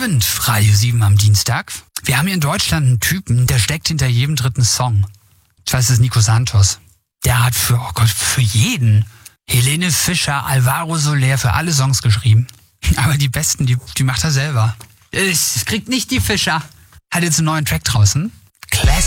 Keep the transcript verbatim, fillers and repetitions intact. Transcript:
Und Radio sieben am Dienstag. Wir haben hier in Deutschland einen Typen, der steckt hinter jedem dritten Song. Ich weiß, das ist Nico Santos. Der hat für, oh Gott, für jeden Helene Fischer, Alvaro Soler, für alle Songs geschrieben. Aber die besten, die, die macht er selber. Es kriegt nicht die Fischer. Hat jetzt einen neuen Track draußen. Classic.